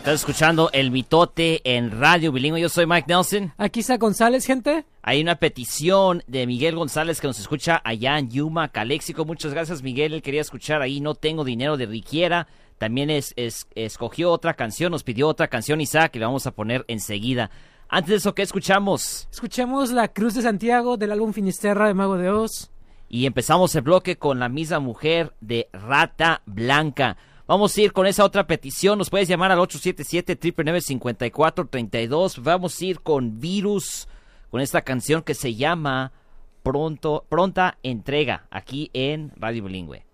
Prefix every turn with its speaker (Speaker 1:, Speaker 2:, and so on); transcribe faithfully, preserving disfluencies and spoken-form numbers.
Speaker 1: Estás escuchando El Mitote en Radio Bilingüe. Yo soy Mike Nelson.
Speaker 2: Aquí está González, gente.
Speaker 1: Hay una petición de Miguel González que nos escucha allá en Yuma, Caléxico. Muchas gracias, Miguel. Él quería escuchar ahí No Tengo Dinero de Riquiera. También es, es, escogió otra canción, nos pidió otra canción, Isaac, que le vamos a poner enseguida. Antes de eso, ¿qué escuchamos?
Speaker 2: Escuchemos La Cruz de Santiago del álbum Finisterra de Mago de Oz.
Speaker 1: Y empezamos el bloque con La Misma Mujer de Rata Blanca. Vamos a ir con esa otra petición. Nos puedes llamar al ocho siete siete, nueve nueve nueve, cinco cuatro tres dos. Vamos a ir con Virus, con esta canción que se llama Pronto, Pronta Entrega, aquí en Radio Bilingüe.